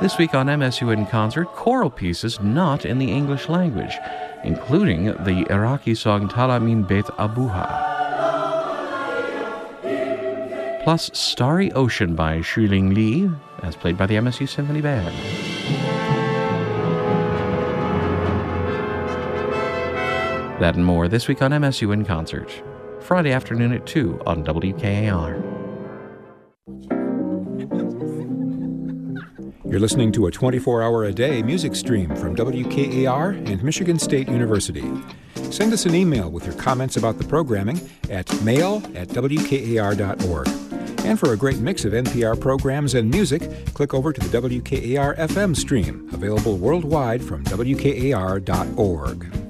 This week on MSU in Concert, choral pieces not in the English language, including the Iraqi song Tala Min Beit Abuha. Plus Starry Ocean by Shuling Li, as played by the MSU Symphony Band. That and more this week on MSU in Concert. Friday afternoon at 2 on WKAR. You're listening to a 24-hour-a-day music stream from WKAR and Michigan State University. Send us an email with your comments about the programming at mail@wkar.org. And for a great mix of NPR programs and music, click over to the WKAR FM stream, available worldwide from WKAR.org.